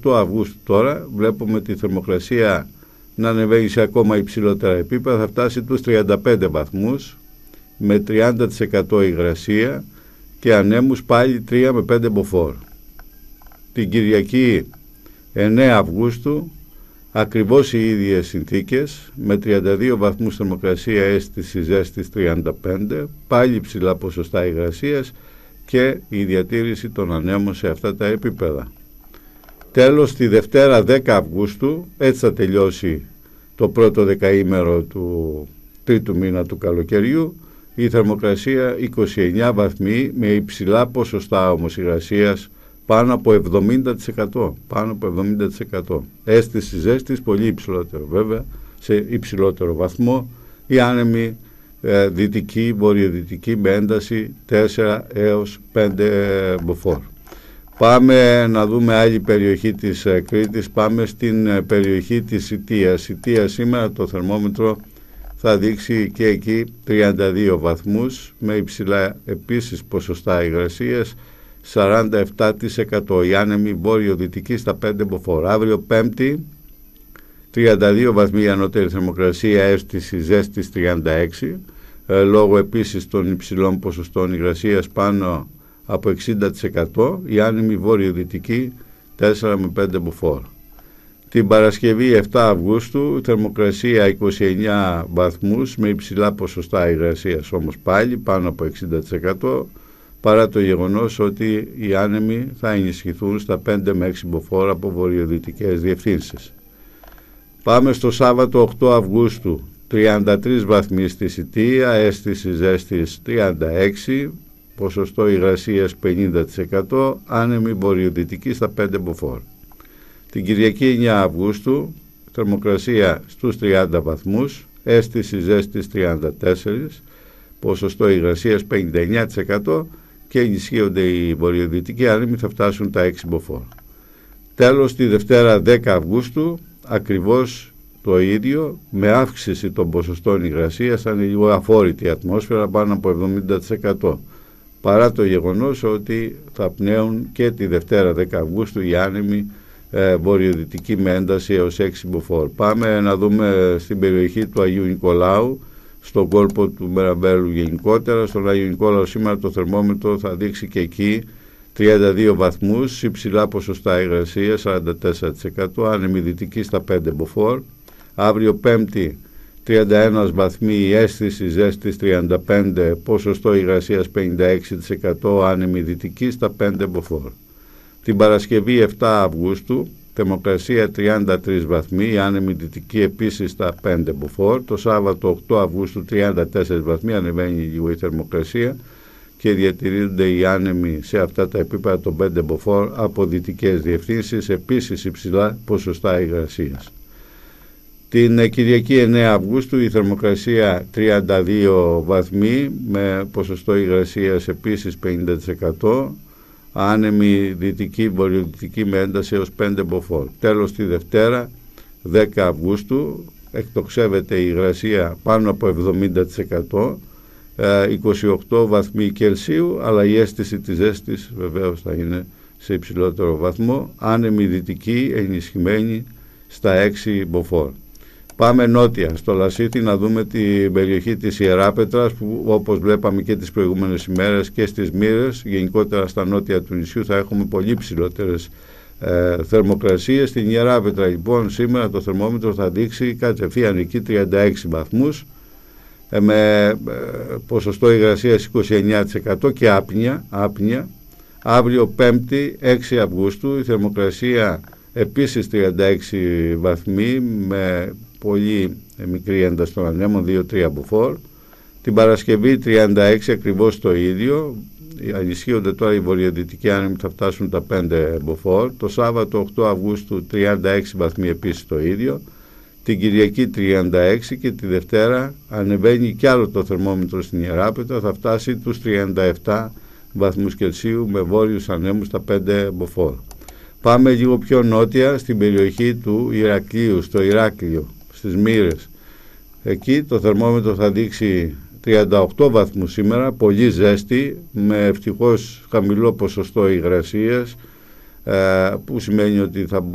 8 Αυγούστου τώρα βλέπουμε τη θερμοκρασία να ανεβαίνει σε ακόμα υψηλότερα επίπεδα, θα φτάσει τους 35 βαθμούς με 30% υγρασία και ανέμους πάλι 3 με 5 μποφόρ. Την Κυριακή 9 Αυγούστου ακριβώς οι ίδιες συνθήκες, με 32 βαθμούς θερμοκρασία, αίσθηση ζέστης 35, πάλι ψηλά ποσοστά υγρασίας και η διατήρηση των ανέμων σε αυτά τα επίπεδα. Τέλος, τη Δευτέρα 10 Αυγούστου, έτσι θα τελειώσει το πρώτο δεκαήμερο του τρίτου μήνα του καλοκαιριού, η θερμοκρασία 29 βαθμοί με υψηλά ποσοστά όμως υγρασίας, πάνω από 70%. Αίσθηση ζέστης πολύ υψηλότερο βέβαια, σε υψηλότερο βαθμό. Οι άνεμοι δυτική, βορειοδυτική με ένταση 4 έως 5 μποφόρ. Πάμε να δούμε άλλη περιοχή της Κρήτης, πάμε στην περιοχή της Ιτίας. Ιτία σήμερα το θερμόμετρο θα δείξει και εκεί 32 βαθμούς με υψηλά επίσης ποσοστά υγρασίας, 47%. Οι άνεμοι βόρειο-δυτικοί στα 5 μποφόρ. Αύριο Πέμπτη 32 βαθμοί ανώτερη θερμοκρασία, αίσθηση ζέστης 36, λόγω επίσης των υψηλών ποσοστών υγρασίας πάνω από 60%. Οι άνεμοι βόρειο-δυτικοί 4 με 5 μποφόρ. Την Παρασκευή 7 Αυγούστου θερμοκρασία 29 βαθμούς με υψηλά ποσοστά υγρασίας όμως πάλι πάνω από 60%, παρά το γεγονός ότι οι άνεμοι θα ενισχυθούν στα 5 με 6 μποφόρ από βορειοδυτικές διευθύνσεις. Πάμε στο Σάββατο 8 Αυγούστου, 33 βαθμοί στη Σιτία, αίσθηση ζέστης 36, ποσοστό υγρασίας 50%, άνεμοι βορειοδυτικοί στα 5 μποφόρ. Την Κυριακή 9 Αυγούστου, θερμοκρασία στους 30 βαθμούς, αίσθηση ζέστης 34, ποσοστό υγρασίας 59% και ενισχύονται οι βορειοδυτικοί άνεμοι, θα φτάσουν τα 6 μποφόρ. Τέλος, τη Δευτέρα 10 Αυγούστου, ακριβώς το ίδιο, με αύξηση των ποσοστών υγρασίας, θα είναι λίγο αφόρητη η ατμόσφαιρα πάνω από 70%, παρά το γεγονός ότι θα πνέουν και τη Δευτέρα 10 Αυγούστου οι άνεμοι βορειοδυτική με ένταση έως 6 μποφόρ. Πάμε να δούμε στην περιοχή του Αγίου Νικολάου, στον κόλπο του Μεραμπέλου γενικότερα. Στον Άγιο Νικόλαο σήμερα το θερμόμετρο θα δείξει και εκεί 32 βαθμούς, υψηλά ποσοστά υγρασίας 44%, άνεμοι δυτικοί στα 5 μποφόρ. Αύριο Πέμπτη 31 βαθμοί, αίσθηση ζέστης 35, ποσοστό υγρασίας 56%, άνεμοι δυτικοί στα 5 μποφόρ. Την Παρασκευή 7 Αυγούστου θερμοκρασία 33 βαθμοί, άνεμοι δυτικοί επίσης στα 5 μποφόρ. Το Σάββατο 8 Αυγούστου 34 βαθμοί, ανεβαίνει λίγο η θερμοκρασία και διατηρούνται οι άνεμοι σε αυτά τα επίπεδα των 5 μποφόρ από δυτικές διευθύνσεις, επίσης υψηλά ποσοστά υγρασίας. Την Κυριακή 9 Αυγούστου η θερμοκρασία 32 βαθμοί με ποσοστό υγρασίας επίσης 50%, άνεμοι δυτική, βορειοδυτική με ένταση έως 5 μποφόρ. Τέλος, τη Δευτέρα 10 Αυγούστου εκτοξεύεται η υγρασία πάνω από 70%, 28 βαθμοί Κελσίου, αλλά η αίσθηση της ζέστης βεβαίως θα είναι σε υψηλότερο βαθμό, άνεμοι δυτική ενισχυμένη στα 6 μποφόρ. Πάμε νότια, στο Λασίθι, να δούμε την περιοχή της Ιεράπετρας, που όπως βλέπαμε και τις προηγούμενες ημέρες και στις Μύρες, γενικότερα στα νότια του νησιού θα έχουμε πολύ ψηλότερες θερμοκρασίες. Στην Ιεράπετρα λοιπόν σήμερα το θερμόμετρο θα δείξει κατευθείαν εκεί 36 βαθμούς με ποσοστό υγρασίας 29% και άπνοια. Αύριο Πέμπτη 6 Αυγούστου η θερμοκρασία επίσης 36 βαθμοί με πολύ μικρή ένταση των ανέμων 2-3 μποφόρ. Την Παρασκευή 36 ακριβώς το ίδιο, ενισχύονται τώρα οι βορειοδυτικοί άνεμοι, θα φτάσουν τα 5 μποφόρ. Το Σάββατο 8 Αυγούστου 36 βαθμοί επίσης το ίδιο. Την Κυριακή 36 και τη Δευτέρα ανεβαίνει κι άλλο το θερμόμετρο στην Ιεράπετρα, θα φτάσει τους 37 βαθμούς Κελσίου με βόρειους ανέμους στα 5 μποφόρ. Πάμε λίγο πιο νότια στην περιοχή του Ηρακλείου, στο Ηράκλειο, στις Μύρες. Εκεί το θερμόμετρο θα δείξει 38 βαθμούς σήμερα, πολύ ζέστη, με ευτυχώς χαμηλό ποσοστό υγρασίας, που σημαίνει ότι θα